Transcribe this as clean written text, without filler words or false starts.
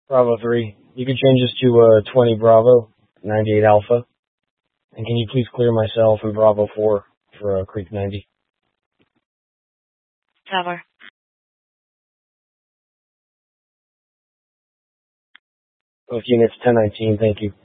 Bravo 3. You can change this to 20 Bravo, 98 Alpha. And can you please clear myself and Bravo 4 for Creek 90? Tower. Both units 1019, thank you.